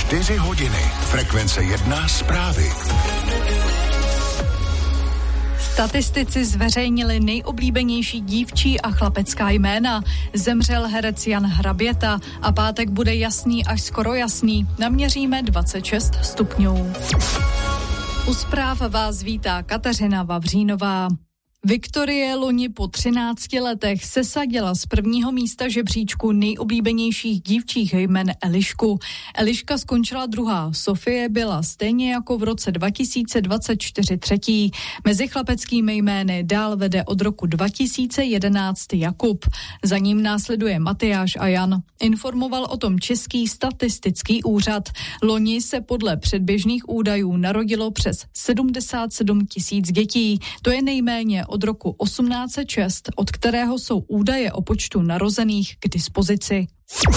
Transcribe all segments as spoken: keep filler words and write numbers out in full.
Čtyři hodiny. Frekvence jedna zprávy. Statistici zveřejnili nejoblíbenější dívčí a chlapecká jména. Zemřel herec Jan Hraběta a pátek bude jasný až skoro jasný. Naměříme dvacet šest stupňů. U zpráv vás vítá Kateřina Vavřínová. Viktorie loni po třinácti letech sesadila z prvního místa žebříčku nejoblíbenějších dívčích jmen Elišku. Eliška skončila druhá, Sofie byla stejně jako v roce dva tisíce dvacet čtyři třetí. Mezi chlapeckými jmény dál vede od roku dva tisíce jedenáct Jakub. Za ním následuje Matyáš a Jan. Informoval o tom Český statistický úřad. Loni se podle předběžných údajů narodilo přes sedmdesát sedm tisíc dětí. To je nejméně od roku osmnáct set šest, od kterého jsou údaje o počtu narozených k dispozici.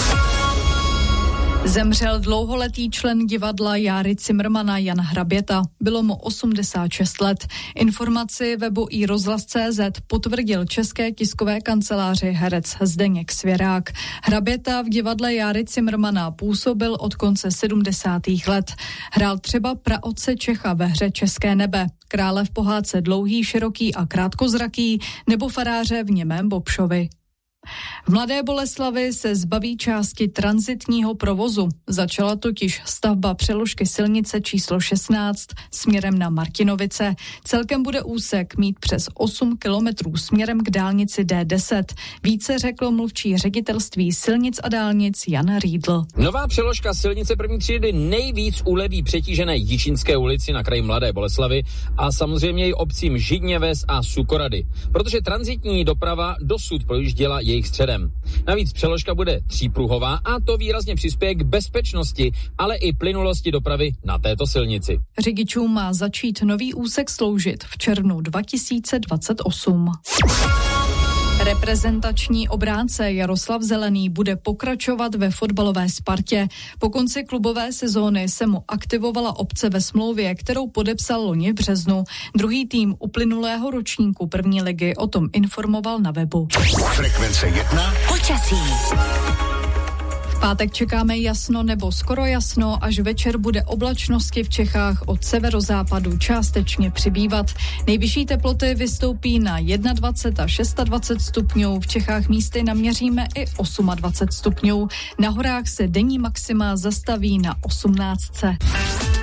Zemřel dlouholetý člen divadla Járy Cimrmana Jan Hraběta. Bylo mu osmdesát šest let. Informaci webu i rozhlas tečka cé zet potvrdil České tiskové kanceláři herec Zdeněk Svěrák. Hraběta v divadle Járy Cimrmana působil od konce sedmdesátých let. Hrál třeba praotce Čecha ve hře České nebe, krále v pohádce Dlouhý, široký a krátkozraký nebo faráře v Němém Bobšovi. V Mladé Boleslavi se zbaví části tranzitního provozu. Začala totiž stavba přeložky silnice číslo šestnáct směrem na Martinovice. Celkem bude úsek mít přes osm kilometrů směrem k dálnici D deset. Více řekl mluvčí ředitelství silnic a dálnic Jan Riedl. Nová přeložka silnice první třídy nejvíc uleví přetížené Jičínské ulici na kraji Mladé Boleslavi a samozřejmě i obcím Židněves a Sukorady, protože tranzitní doprava dosud projížděla jejich středem. Navíc přeložka bude třípruhová a to výrazně přispěje k bezpečnosti, ale i plynulosti dopravy na této silnici. Řidičům má začít nový úsek sloužit v červnu dva tisíce dvacet osm. Reprezentační obránce Jaroslav Zelený bude pokračovat ve fotbalové Spartě. Po konci klubové sezóny se mu aktivovala opce ve smlouvě, kterou podepsal loni v březnu. Druhý tým uplynulého ročníku první ligy o tom informoval na webu. Frekvence jedna. Počasí. V pátek čekáme jasno nebo skoro jasno, až večer bude oblačnosti v Čechách od severozápadu částečně přibývat. Nejvyšší teploty vystoupí na dvacet jedna a dvacet šest stupňů, v Čechách místy naměříme i dvacet osm stupňů. Na horách se denní maxima zastaví na osmnáctce.